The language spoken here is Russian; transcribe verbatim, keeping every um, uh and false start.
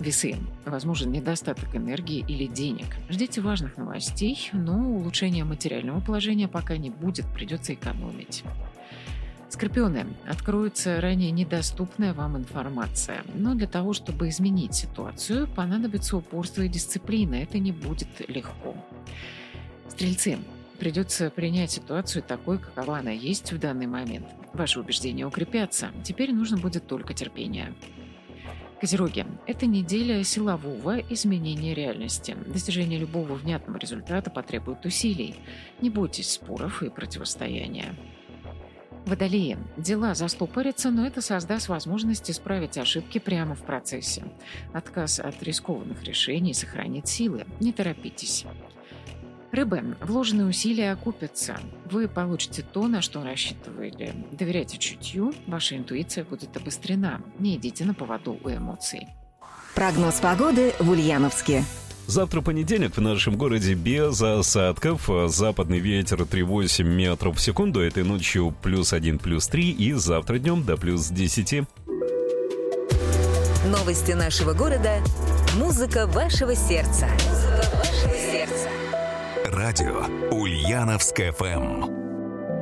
Весы. Возможен недостаток энергии или денег. Ждите важных новостей, но улучшения материального положения пока не будет, придется экономить. Скорпионы. Откроется ранее недоступная вам информация. Но для того, чтобы изменить ситуацию, понадобится упорство и дисциплина. Это не будет легко. Стрельцы. Придется принять ситуацию такой, какова она есть в данный момент. Ваши убеждения укрепятся. Теперь нужно будет только терпение. Козероги. Это неделя силового изменения реальности. Достижение любого внятного результата потребует усилий. Не бойтесь споров и противостояния. Водолеи. Дела застопорятся, но это создаст возможность исправить ошибки прямо в процессе. Отказ от рискованных решений сохранит силы. Не торопитесь. Рыбы. Вложенные усилия окупятся. Вы получите то, на что рассчитывали. Доверяйте чутью, ваша интуиция будет обострена. Не идите на поводу у эмоций. Прогноз погоды в Ульяновске. Завтра понедельник, в нашем городе без осадков. Западный ветер три целых восемь десятых метров в секунду. Этой ночью плюс один, плюс три. И завтра днем до плюс десять. Новости нашего города. Музыка вашего сердца. Музыка вашего сердца. Радио Ульяновск эф эм.